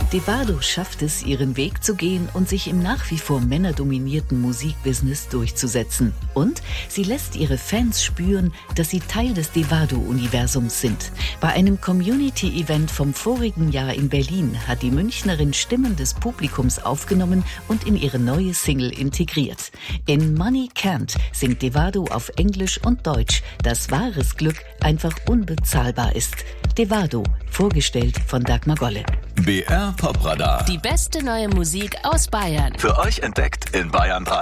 Devado schafft es, ihren Weg zu gehen und sich im nach wie vor männerdominierten Musikbusiness durchzusetzen. Und sie lässt ihre Fans spüren, dass sie Teil des Devado-Universums sind. Bei einem Community-Event vom vorigen Jahr in Berlin hat die Münchnerin Stimmen des Publikums aufgenommen und in ihre neue Single integriert. In Money Can't singt Devado auf Englisch und Deutsch, dass wahres Glück einfach unbezahlbar ist. Devado, vorgestellt von Dagmar Golle. BR Popradar. Die beste neue Musik aus Bayern. Für euch entdeckt in Bayern 3.